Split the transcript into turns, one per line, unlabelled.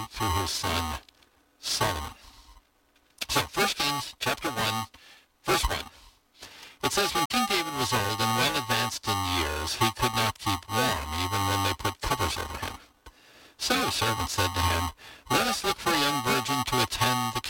through his son Solomon. So 1 Kings chapter 1, verse 1. It says, when King David was old and well advanced in years, he could not keep warm, even when they put covers over him. So his servant said to him, let us look for a young virgin to attend the